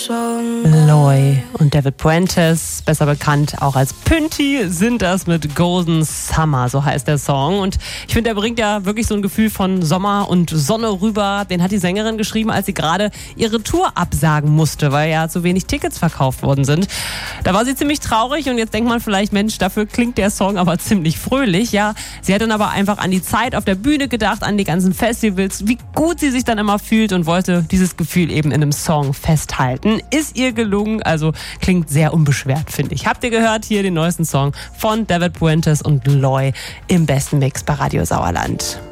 Loy und David Puentes, besser bekannt auch als Pünti, sind das mit Golden Summer, so heißt der Song. Und ich finde, der bringt ja wirklich so ein Gefühl von Sommer und Sonne rüber. Den hat die Sängerin geschrieben, als sie gerade ihre Tour absagen musste, weil ja zu wenig Tickets verkauft worden sind. Da war sie ziemlich traurig und jetzt denkt man vielleicht, Mensch, dafür klingt der Song aber ziemlich fröhlich. Ja, sie hat dann aber einfach an die Zeit auf der Bühne gedacht, an die ganzen Festivals, wie gut sie sich dann immer fühlt und wollte dieses Gefühl eben in einem Song festhalten. Ist ihr gelungen, also klingt sehr unbeschwert, finde ich. Habt ihr gehört, hier den neuesten Song von David Puentes und Loy im besten Mix bei Radio Sauerland.